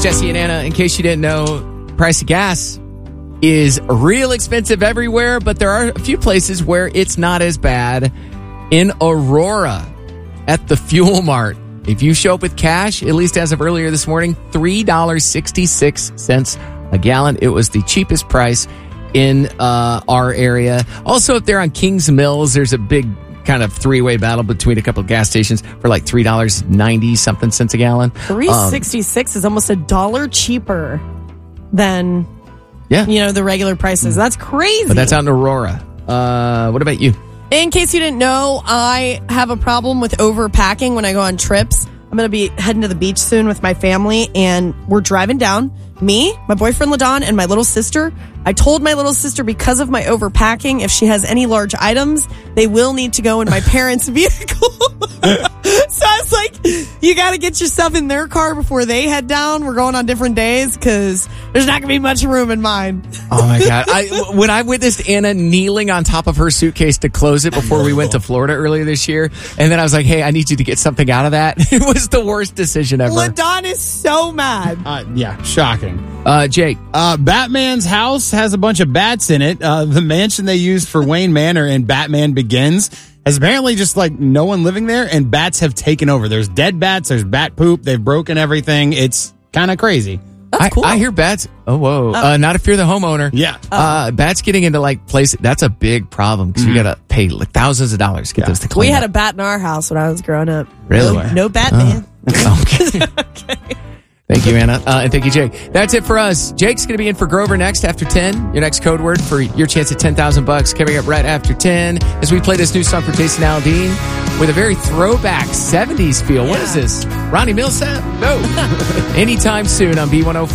It's Jesse and Anna. In case you didn't know, price of gas is real expensive everywhere, but there are a few places where it's not as bad. In Aurora, at the Fuel Mart, if you show up with cash, at least as of earlier this morning, $3.66 a gallon. It was the cheapest price in our area. Also, up there on Kings Mills, there's a big kind of three-way battle between a couple of gas stations for like $3.90 something cents a gallon. $3.66 is almost $1 cheaper than the regular prices. That's crazy. But that's out in Aurora. What about you? In case you didn't know, I have a problem with overpacking when I go on trips. I'm going to be heading to the beach soon with my family, and we're driving down. Me, my boyfriend LaDon, and my little sister. I told my little sister because of my overpacking, if she has any large items, they will need to go in my parents' vehicle. So I was like, you got to get yourself in their car before they head down. We're going on different days because there's not going to be much room in mine. Oh, my God. When I witnessed Anna kneeling on top of her suitcase to close it before we went to Florida earlier this year, and then I was like, hey, I need you to get something out of that. It was the worst decision ever. LaDon is so mad. Yeah, shocking. Jake. Batman's house has a bunch of bats in it. The mansion they used for Wayne Manor in Batman Begins has apparently just like no one living there, and bats have taken over. There's dead bats, there's bat poop, they've broken everything. It's kind of crazy. That's cool. I hear bats. Oh, whoa. Not if you're the homeowner. Yeah. Bats getting into like places, that's a big problem because you got to pay like thousands of dollars to get those to clean We had up. a bat in our house when I was growing up. Really? No Batman. Okay. Thank you, Anna. And thank you, Jake. That's it for us. Jake's going to be in for Grover next after 10. Your next code word for your chance at $10,000 coming up right after 10 as we play this new song for Jason Aldean with a very throwback 70s feel. What is this? Ronnie Millsap? No. Anytime soon on B105.